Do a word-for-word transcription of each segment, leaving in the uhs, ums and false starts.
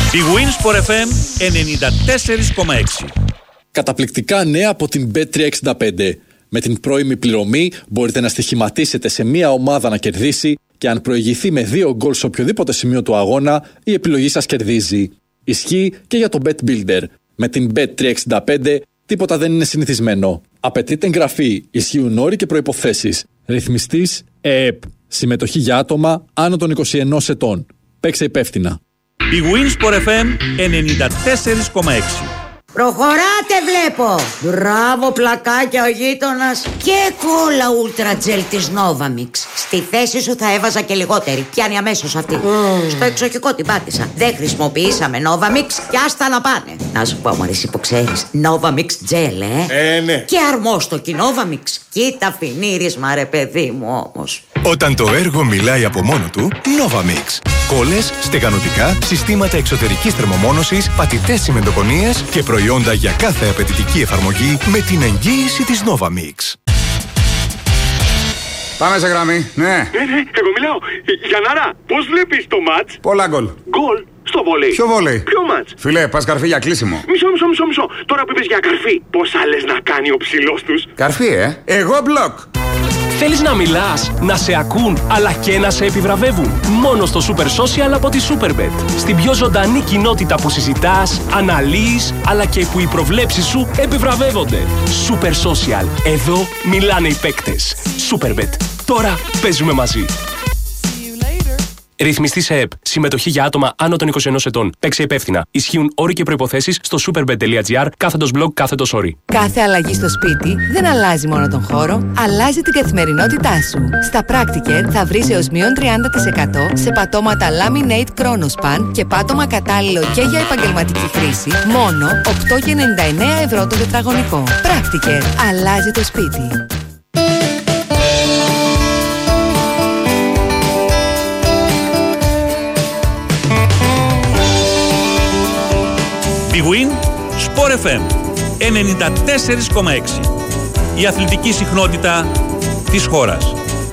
Η Winsport εφ εμ ενενήντα τέσσερα κόμμα έξι. Καταπληκτικά νέα από την μπετ τριακόσια εξήντα πέντε. Με την πρώιμη πληρωμή μπορείτε να στοιχηματίσετε σε μία ομάδα να κερδίσει και αν προηγηθεί με δύο γκολ σε οποιοδήποτε σημείο του αγώνα, η επιλογή σας κερδίζει. Ισχύει και για το Bet Builder. Με την μπετ τριακόσια εξήντα πέντε τίποτα δεν είναι συνηθισμένο. Απαιτείται εγγραφή, ισχύουν όροι και προϋποθέσεις. Ρυθμιστής ΕΕΠ. Συμμετοχή για άτομα άνω των είκοσι ενός ετών. Παίξε υπεύθυνα. Η Winsport εφ εμ ενενήντα τέσσερα κόμμα έξι. Προχωράτε βλέπω. Μπράβο πλακάκια ο γείτονας. Και κόλλα Ultra Gel της Novamix. Στη θέση σου θα έβαζα και λιγότερη. Πιάνει αμέσως αυτή. mm. Στο εξοχικό την πάτησα. Δεν χρησιμοποιήσαμε Novamix και άστα να πάνε. Να σου πω μωρής που ξέρεις, Novamix Gel ε. Ε ναι. Και αρμόστοκι Novamix. Κοίτα φινίρισμα ρε παιδί μου όμως. Όταν το έργο μιλάει από μόνο του, Novamix. Κόλλες, στεγανοτικά, συστήματα εξωτερικής θερμομόνωσης, πατητές τσιμεντοκονίες και προϊόντα για κάθε απαιτητική εφαρμογή με την εγγύηση της Novamix. Πάμε σε γραμμή, ναι. Ναι, ναι, εγώ μιλάω. Γιαννάρα, πώς βλέπεις το μάτς? Πολλά γκολ. Γκολ στο βόλεϊ. Ποιο βόλεϊ? Ποιο μάτς? Φιλέ, πας καρφί για κλείσιμο. Μισό, μισό, μισό, μισό. Τώρα που είπες για καρφί, πώς άλλες να κάνει ο ψηλός τους? Καρφί, ε. Εγώ μπλοκ. Θέλεις να μιλάς, να σε ακούν, αλλά και να σε επιβραβεύουν. Μόνο στο Super Social από τη Superbet. Στην πιο ζωντανή κοινότητα που συζητάς, αναλύεις, αλλά και που οι προβλέψεις σου επιβραβεύονται. Super Social. Εδώ μιλάνε οι παίκτες. Superbet. Τώρα παίζουμε μαζί. Ρυθμιστή σε ΕΕΠ. Συμμετοχή για άτομα άνω των είκοσι ενός ετών. Παίξε υπεύθυνα. Ισχύουν όροι και προϋποθέσεις στο superbet.gr κάθετος blog κάθετος όροι. Κάθε αλλαγή στο σπίτι δεν αλλάζει μόνο τον χώρο, αλλάζει την καθημερινότητά σου. Στα Practicare θα βρεις έως μείον τριάντα τοις εκατό σε πατώματα Laminate Chronospan και πάτωμα κατάλληλο και για επαγγελματική χρήση, μόνο οκτώ κόμμα ενενήντα εννέα ευρώ το τετραγωνικό. Practicare. Αλλάζει το σπίτι. Η Winsport εφ εμ ενενήντα τέσσερα κόμμα έξι. Η αθλητική συχνότητα της χώρας.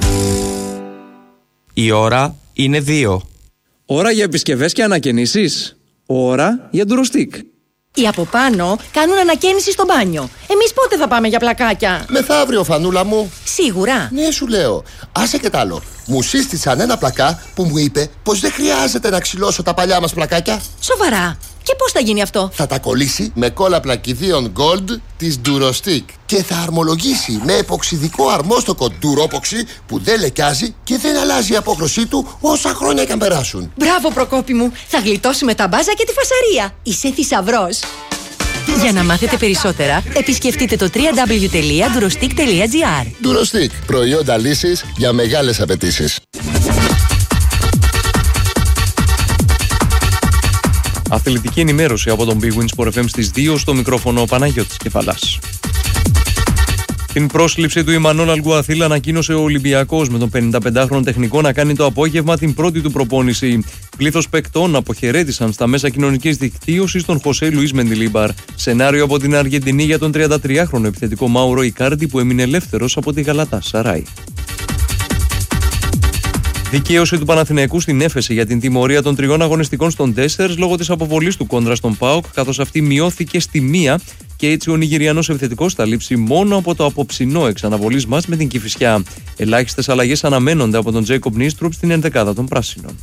Η ώρα είναι δύο. Ώρα για επισκευές και ανακαινήσεις. Ώρα για ντουροστικ. Οι από πάνω κάνουν ανακαίνιση στο μπάνιο. Εμείς πότε θα πάμε για πλακάκια? Μεθαύριο, φανούλα μου. Σίγουρα? Ναι, σου λέω. Άσε και τ' άλλο. Μου σύστησαν ένα πλακά που μου είπε πως δεν χρειάζεται να ξυλώσω τα παλιά μας πλακάκια. Σοβαρά? Και πώς θα γίνει αυτό? Θα τα κολλήσει με κόλλα πλακιδίων Gold της Durostick και θα αρμολογήσει με εποξιδικό αρμόστοκο Duropoxy που δεν λεκιάζει και δεν αλλάζει η απόχρωσή του όσα χρόνια και αν περάσουν. Μπράβο, Προκόπη μου! Θα γλιτώσουμε τα μπάζα και τη φασαρία. Είσαι θησαυρός. Για να μάθετε περισσότερα, επισκεφτείτε το double-u double-u double-u τελεία durostick τελεία gr. Durostick. Προϊόντα λύσης για μεγάλες απαιτήσεις. Αθλητική ενημέρωση από τον Big Win Sport εφ εμ στις δύο, στο μικρόφωνο ο Παναγιώτης Κεφαλάς. Την πρόσληψη του Ιμανόλ Αλγκουαθίλ ανακοίνωσε ο Ολυμπιακός, με τον πενηνταπεντάχρονο τεχνικό να κάνει το απόγευμα την πρώτη του προπόνηση. Πλήθος παικτών αποχαιρέτησαν στα μέσα κοινωνικής δικτύωσης τον Χωσέ Λουίς Μεντιλίμπαρ. Σενάριο από την Αργεντινή για τον τριαντατριάχρονο επιθετικό Μάουρο Ικάρντι που έμεινε ελεύθερος από τη Γαλατάσαράι. Δικαίωση του Παναθηναϊκού στην Έφεση για την τιμωρία των τριών αγωνιστικών στον Τέσσερς λόγω της αποβολής του κόντρα στον ΠΑΟΚ, καθώς αυτή μειώθηκε στη μία και έτσι ο Νιγηριανός επιθετικός θα λείψει μόνο από το απόψινό εξαναβολής μας με την Κηφισιά. Ελάχιστες αλλαγές αναμένονται από τον Τζέικοπ Νίστρουπ στην ενδεκάδα των Πράσινων.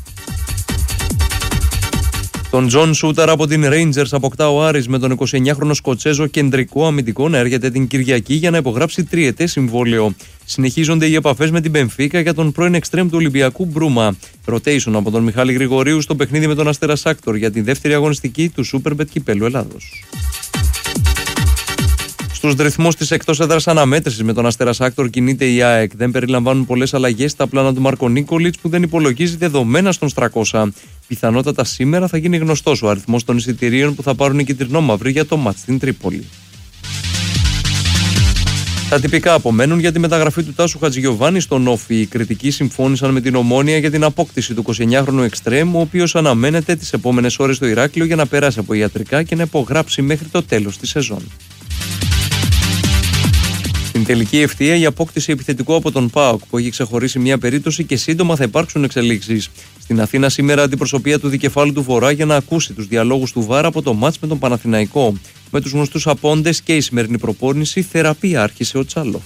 Τον Τζον Σούταρ από την Rangers αποκτά ο Άρης, με τον εικοσιεννιάχρονο Σκοτσέζο κεντρικό αμυντικό να έρχεται την Κυριακή για να υπογράψει τριετές συμβόλαιο. Συνεχίζονται οι επαφές με την Μπενφίκα για τον πρώην εξτρέμ του Ολυμπιακού Μπρούμα. Rotation από τον Μιχάλη Γρηγορίου στο παιχνίδι με τον Αστέρα Σάκτορ για τη δεύτερη αγωνιστική του Superbet Κυπέλλου Ελλάδος. Στους ρυθμούς της εκτός έδρας αναμέτρησης με τον Αστέρα Σάκτορ κινείται η ΑΕΚ. Δεν περιλαμβάνουν πολλές αλλαγές στα πλάνα του Μάρκο Νίκολιτς, που δεν υπολογίζει δεδομένα στον τριακόσια. Πιθανότατα σήμερα θα γίνει γνωστός ο αριθμός των εισιτηρίων που θα πάρουν οι κυτρινόμαυροι για το μάτς στην Τρίπολη. Τα τυπικά απομένουν για τη μεταγραφή του Τάσου Χατζηγιοβάνη στον Όφι. Οι κριτικοί συμφώνησαν με την Ομόνοια για την απόκτηση του εικοσιεννιάχρονου εξτρέμ, ο οποίος αναμένεται τις επόμενες ώρες στο Ηράκλειο για να περάσει από ιατρικά και να υπογράψει μέχρι το τέλος της σεζόν. Στην Στην τελική ευθεία η απόκτηση επιθετικού από τον ΠΑΟΚ που έχει ξεχωρίσει μια περίπτωση και σύντομα θα υπάρξουν εξελίξεις. Στην Αθήνα σήμερα αντιπροσωπεία του δικεφάλου του Βορρά για να ακούσει τους διαλόγους του ΒΑΡ από το μάτς με τον Παναθηναϊκό. Με τους γνωστούς απόντες και η σημερινή προπόνηση, θεραπεία άρχισε ο Τσάλοφ.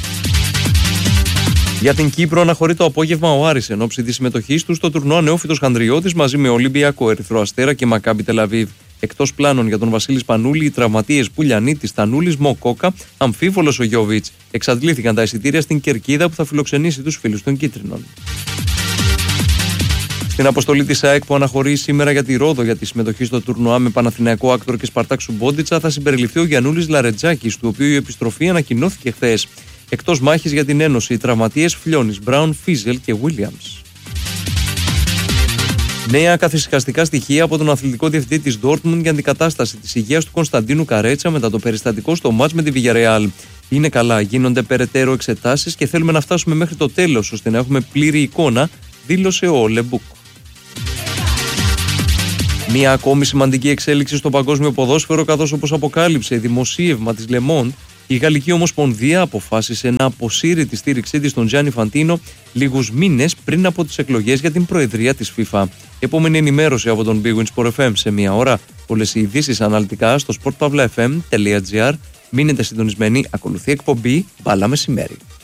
Για την Κύπρο αναχωρεί το απόγευμα ο Άρης εν ώψη της συμμετοχής του στο τουρνουά Νεόφυτος Χανδριώτης μαζί με Ολυμπιακό, Ερυθρό Αστέρα και Μακάμπι Τελαβίβ. Εκτός πλάνων για τον Βασίλη Σπανούλη, οι τραυματίες Πουλιανίτης, Τανούλης, Μοκόκα, αμφίβολος ο Γιώβιτς. Εξαντλήθηκαν τα εισιτήρια στην Κερκίδα που θα φιλοξενήσει τους φίλους των Κίτρινων. Στην αποστολή της ΑΕΚ που αναχωρεί σήμερα για τη Ρόδο για τη συμμετοχή στο τουρνουά με Παναθηναϊκό Άκτορ και Σπαρτάκ Σουμπόντιτσα θα συμπεριληφθεί ο Γιαννούλης Λαρετζάκης, του οποίου η επιστροφή ανακοινώθηκε χθες. Εκτός μάχης για την Ένωση, οι τραυματίες Φλιώνης, Μπράουν, Φίζελ και Βίλιαμς. Νέα καθησυχαστικά στοιχεία από τον αθλητικό διευθυντή της Dortmund για αντικατάσταση της υγείας του Κωνσταντίνου Καρέτσα μετά το περιστατικό στο μάτς με τη Villarreal. Είναι καλά, γίνονται περαιτέρω εξετάσεις και θέλουμε να φτάσουμε μέχρι το τέλος ώστε να έχουμε πλήρη εικόνα, δήλωσε ο Λεμπούκ. Μία ακόμη σημαντική εξέλιξη στο παγκόσμιο ποδόσφαιρο, καθώς όπως αποκάλυψε δημοσίευμα της Le Monde, η Γαλλική Ομοσπονδία αποφάσισε να αποσύρει τη στήριξή της στον Τζάνι Φαντίνο λίγους μήνες πριν από τις εκλογές για την προεδρία της FIFA. Επόμενη ενημέρωση από τον Big Win Sport εφ εμ σε μία ώρα. Όλες οι ειδήσεις αναλυτικά στο sport pavla f m τελεία g r. Μείνετε συντονισμένοι, ακολουθεί εκπομπή Μπάλα Μεσημέρι.